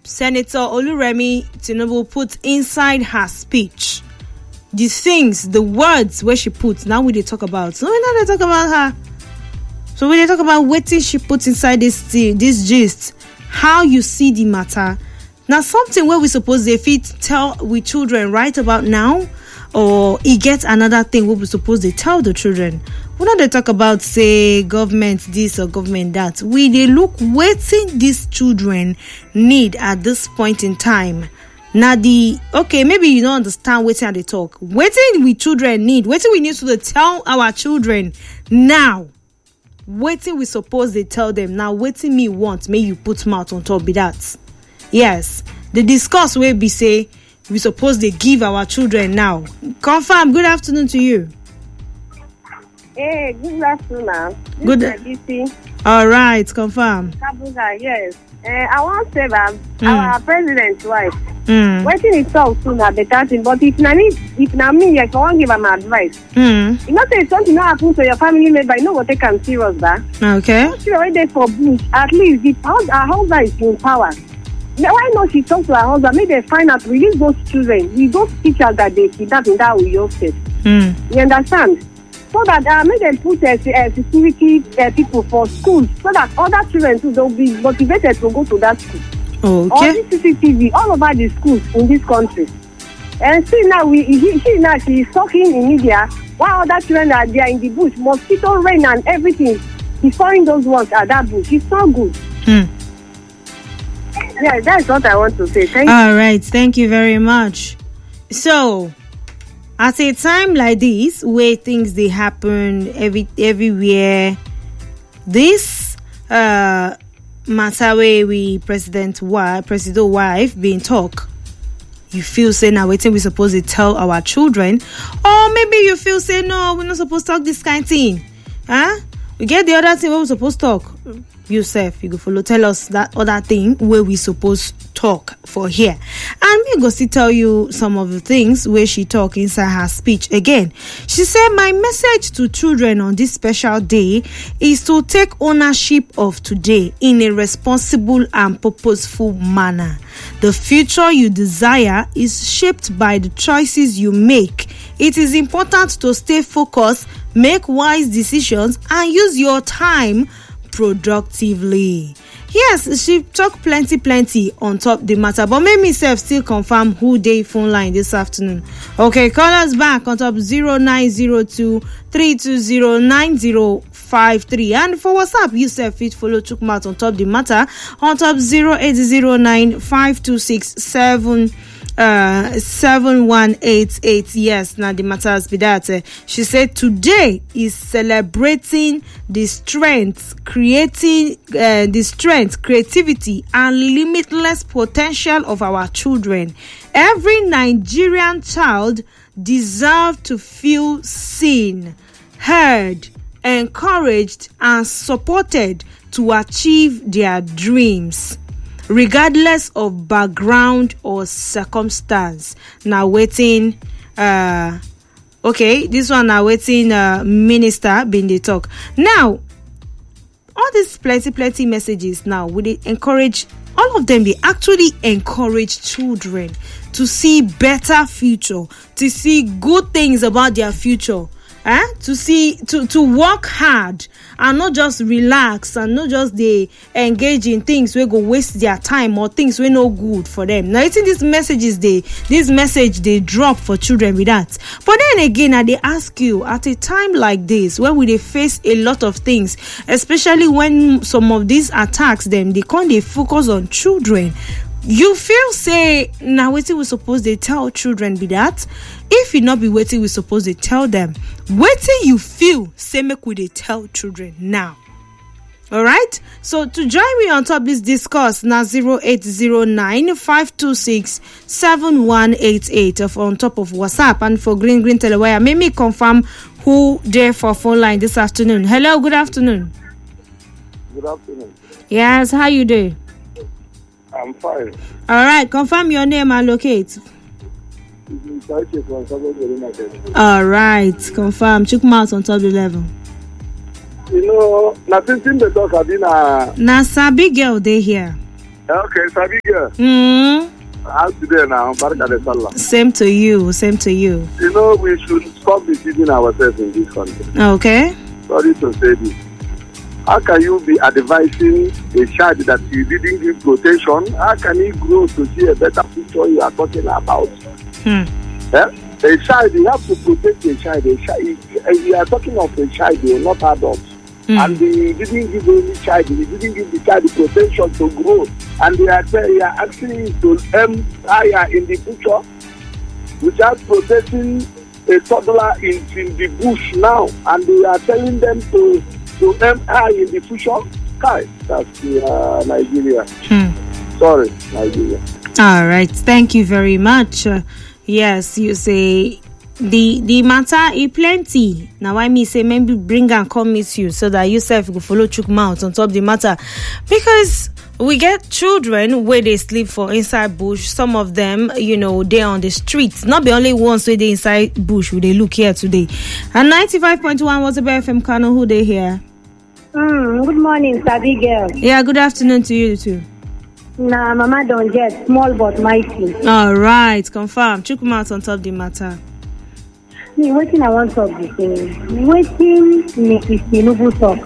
Senator Oluremi Tinubu put inside her speech. The things, the words where she put, now we they talk about. So now they talk about her. So when they talk about what she put inside this gist, how you see the matter. Now something where we suppose they fit tell with children right about now, or it gets another thing what we suppose they tell the children. When they talk about say government this or government that, we they look waiting these children need at this point in time. Now maybe you don't understand what they talk. Waiting we children need. Waiting we need to tell our children now. Waiting we suppose they tell them now. Waiting me want may you put mouth on top of that. Yes, the discuss will be say we suppose they give our children now. Confirm. Good afternoon to you. Hey, good afternoon, ma'am. Good. All right, confirm. Kabuga, yes. I want to say that our president's wife. Mm. Waiting is talk soon at the thing, but if na me, I want give am advice. Mm. You know, say something not happen to your family member, you know what they can serious, ba? Okay. Not sure why they for bush. At least if her husband is in power. Why not she talk to her husband? Maybe they find out release those children, we those teachers that they kidnap in that way yourself. You understand? So that make them put security people for schools, so that other children too they'll be motivated to go to that school. Okay. All this CCTV all over the schools in this country. And see now she is talking in media while other children are there in the bush, mosquito rain and everything. Destroying those ones at that bush. It's not good. Yeah, that's what I want to say. Thank you. All right, thank you very much. So at a time like this, where things they happen everywhere, this matter where we president wife being talk, you feel say now waiting we supposed to tell our children, or maybe you feel say no, we're not supposed to talk this kind of thing, huh? We get the other thing where we supposed to talk. Yourself, you go follow tell us that other thing where we supposed to talk for here, and me go see tell you some of the things where she talk inside her speech again. She said, my message to children on this special day is to take ownership of today in a responsible and purposeful manner. The future you desire is shaped by the choices you make. It is important to stay focused, make wise decisions, and use your time productively. Yes, she talk plenty on top the matter, but make me still confirm who they phone line this afternoon. Okay, call us back on top 0902 320 9053, and for WhatsApp you fit follow Chukmat on top the matter on top 0809 526 7188. Yes, now the matter has been that. She said today is celebrating the strength, creativity, and limitless potential of our children. Every Nigerian child deserves to feel seen, heard, encouraged, and supported to achieve their dreams, regardless of background or circumstance. Now waiting, this one now waiting, minister been the talk. Now, all these plenty messages now, would it encourage, all of them, they actually encourage children to see better future, to see good things about their future. To see, to work hard and not just relax and not just they engage in things where go waste their time or things where no good for them. Now, I think this message they drop for children with that. But then again, they ask you at a time like this, when we they face a lot of things, especially when some of these attacks they focus on children. You feel say now waiting we suppose they tell children be that. If you not be waiting we suppose they tell them. Waiting you feel say make we they tell children now. Alright? So to join me on top this discourse now 0809 526 7188 on top of WhatsApp, and for Green Telewire. Make me confirm who there for phone line this afternoon. Hello, good afternoon. Good afternoon. Yes, how you doing? I'm fine. All right, confirm your name and locate. All right, confirm. Check mouth on top 11. You know, nothing the talk Adina. Na sabi girl they here. Okay, Sabiga. How's today now? Barakah Salah. Same to you. You know, we should stop deceiving ourselves in this country. Okay. Sorry to say this. How can you be advising a child that you didn't give protection? How can he grow to see a better future you are talking about? Yeah? A child, you have to protect a child. You are talking of a child, not adults. And you didn't give any child, you didn't give the child the protection to grow. And they are asking him to aim higher in the future without protecting a toddler in the bush now. And they are telling them to aim high in the future. That's Nigeria. Sorry, Nigeria. All right. Thank you very much. Yes, you say the matter is plenty. Now why me say maybe bring and come meet you so that yourself will follow chook mouth on top the matter, because we get children where they sleep for inside bush. Some of them, they're on the streets. Not the only ones where they inside bush who they look here today. And 95.1 was a BFM Kano who they here. Good morning, Sabi girl. Yeah, good afternoon to you too. Nah, Mama don't get small but mighty. All right, confirm. Chook mouth on top the matter. Waiting, I want to talk this thing. Waiting, Mrs. Tinubu talk.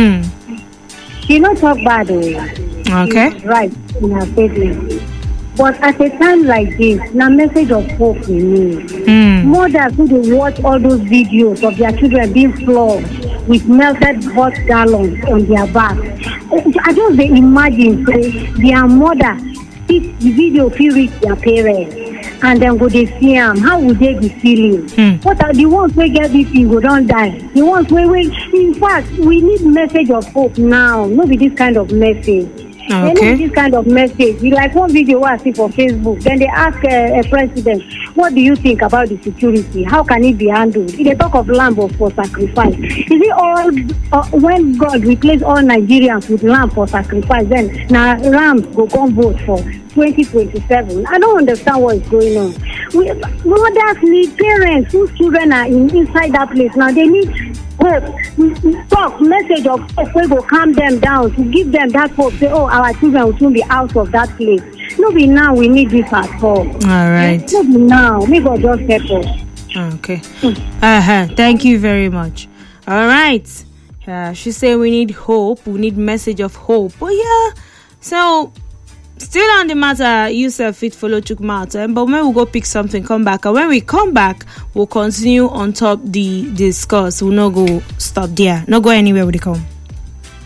She not talk bad. Okay. She's right in her statement. But at a time like this, na message of hope we need. Mothers who dey watch all those videos of their children being flogged with melted hot gallons on their back. I just dey imagine say their mother, if the video fit reach their parents and then go dey see am, how would they be feeling? What are the ones wey get this thing go don die? The ones wey in fact we need message of hope now, no be this kind of message. Okay. They need this kind of message. You like one video I see for Facebook. Then they ask a president, "What do you think about the security? How can it be handled?" They talk of lamb for sacrifice. Is it all when God replace all Nigerians with lamb for sacrifice? Then now lambs go come vote for 2027. I don't understand what is going on. Mothers need parents whose children are inside that place. Now they need hope. Talk message of hope will go calm them down to give them that hope. Say, oh, our children will soon be out of that place. No be now we need this at all. All right. No be now. May God just help us. Okay. Thank you very much. All right. She said we need hope. We need message of hope. Oh yeah. So still on the matter, Yusuf fit follow chook mouth. But when we go pick something, come back. And when we come back, we'll continue on top the discuss. We'll not go stop there. Not go anywhere with the come.